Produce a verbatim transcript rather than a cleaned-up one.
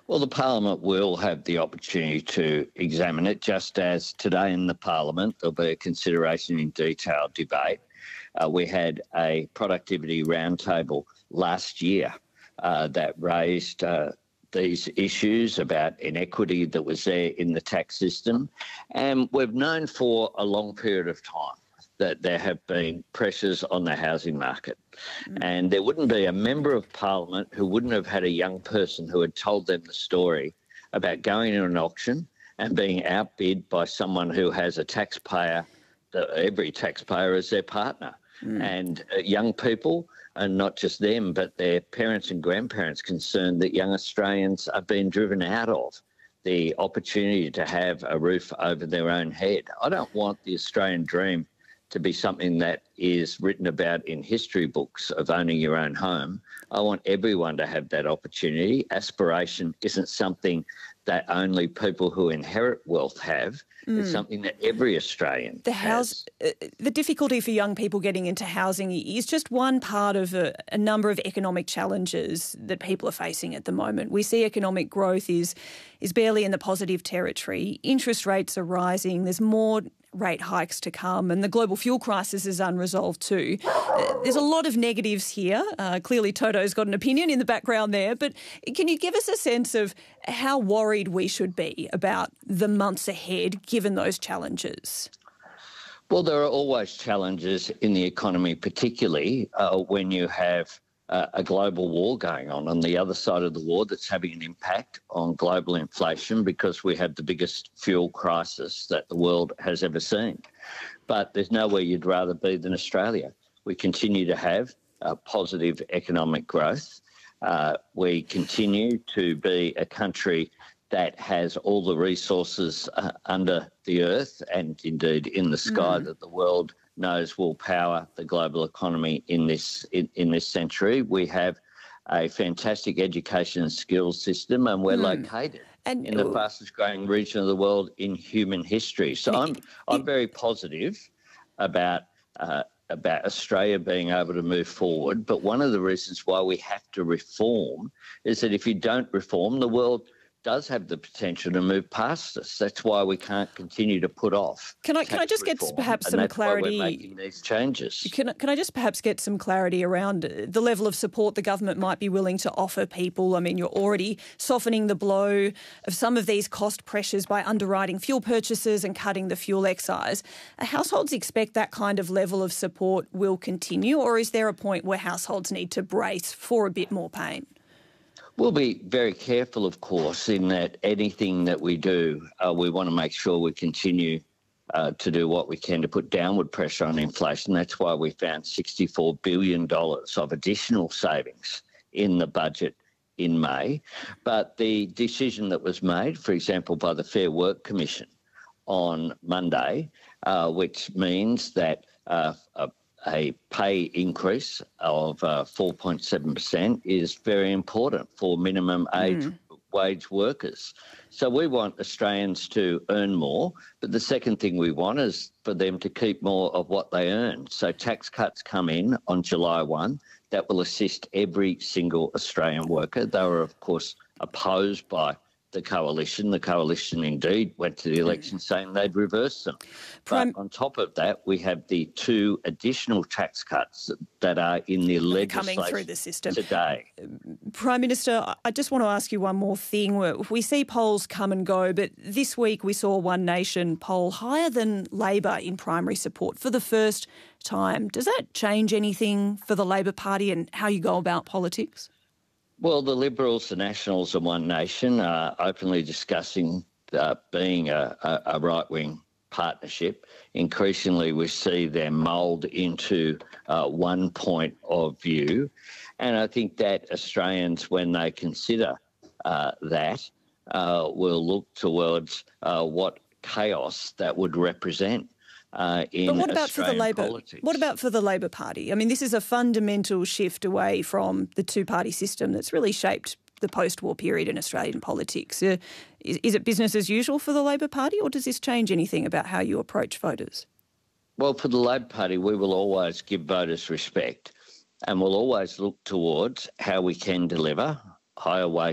Well, the Parliament will have the opportunity to examine it, just as today in the Parliament there'll be a consideration in detail debate. Uh, we had a productivity roundtable last year uh, that raised uh, these issues about inequity that was there in the tax system. And we've known for a long period of time that there have been pressures on the housing market. Mm. And there wouldn't be a member of Parliament who wouldn't have had a young person who had told them the story about going to an auction and being outbid by someone who has a taxpayer, every taxpayer as their partner. Mm. And uh, young people, and not just them, but their parents and grandparents, concerned that young Australians are being driven out of the opportunity to have a roof over their own head. I don't want the Australian dream to be something that is written about in history books of owning your own home. I want everyone to have that opportunity. Aspiration isn't something that only people who inherit wealth have. Mm. It's something that every Australian the house, has. Uh, the difficulty for young people getting into housing is just one part of a, a number of economic challenges that people are facing at the moment. We see economic growth is is barely in the positive territory. Interest rates are rising. There's more rate hikes to come, and the global fuel crisis is unresolved too. Uh, there's a lot of negatives here. Uh, clearly Toto's got an opinion in the background there, but can you give us a sense of how worried we should be about the months ahead given those challenges? Well, there are always challenges in the economy, particularly uh, when you have uh, a global war going on on the other side of the war that's having an impact on global inflation, because we have the biggest fuel crisis that the world has ever seen. But there's nowhere you'd rather be than Australia. We continue to have uh, positive economic growth. Uh, we continue to be a country that has all the resources uh, under the earth and indeed in the sky mm. that the world knows will power the global economy in this in, in this century. We have a fantastic education and skills system, and we're mm. located and, in the fastest growing region of the world in human history. So it, I'm I'm it, very positive about uh, about Australia being able to move forward. But one of the reasons why we have to reform is that if you don't reform, the world does have the potential to move past us. That's why we can't continue to put off. Can I can I just get perhaps some clarity? Why we're making these changes. Can can I just perhaps get some clarity around the level of support the government might be willing to offer people? I mean, you're already softening the blow of some of these cost pressures by underwriting fuel purchases and cutting the fuel excise. Households expect that kind of level of support will continue, or is there a point where households need to brace for a bit more pain? We'll be very careful, of course, in that anything that we do, uh, we want to make sure we continue uh, to do what we can to put downward pressure on inflation. That's why we found sixty-four billion dollars of additional savings in the budget in May. But the decision that was made, for example, by the Fair Work Commission on Monday, uh, which means that uh, a A pay increase of uh, four point seven percent is very important for minimum age mm. wage workers. So we want Australians to earn more, but the second thing we want is for them to keep more of what they earn. So tax cuts come in on July first that will assist every single Australian worker. They were, of course, opposed by the coalition. The coalition indeed went to the election saying they'd reverse them. Prime... But on top of that, we have the two additional tax cuts that are in the legislation coming through the system today. Prime Minister, I just want to ask you one more thing. We see polls come and go, but this week we saw One Nation poll higher than Labor in primary support for the first time. Does that change anything for the Labor Party and how you go about politics? Well, the Liberals, the Nationals and One Nation are openly discussing uh, being a, a, a right-wing partnership. Increasingly, we see them mould into uh, one point of view. And I think that Australians, when they consider uh, that, uh, will look towards uh, what chaos that would represent. Uh, in but what about Australian for the Labor? politics. What about for the Labor Party? I mean, this is a fundamental shift away from the two-party system that's really shaped the post-war period in Australian politics. Uh, is, is it business as usual for the Labor Party, or does this change anything about how you approach voters? Well, for the Labor Party, we will always give voters respect, and we'll always look towards how we can deliver higher wages